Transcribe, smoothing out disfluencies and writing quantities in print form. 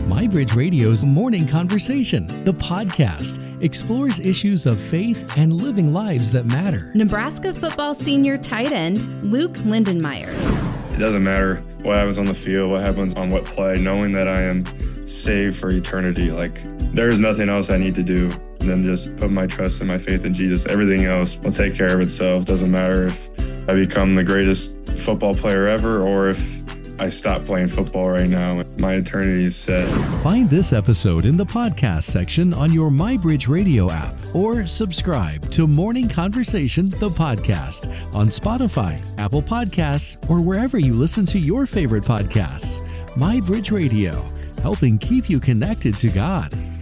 MyBridge Radio's Morning Conversation, the podcast, explores issues of faith and living lives that matter. Nebraska football senior tight end Luke Lindenmeyer. It doesn't matter what happens on the field, what happens on what play, knowing that I am saved for eternity. There's nothing else I need to do than just put my trust and my faith in Jesus. Everything else will take care of itself. Doesn't matter if I become the greatest football player ever or if I stop playing football right now. My eternity is set. Find this episode in the podcast section on your MyBridge Radio app or subscribe to Morning Conversation, the podcast on Spotify, Apple Podcasts, or wherever you listen to your favorite podcasts. MyBridge Radio, helping keep you connected to God.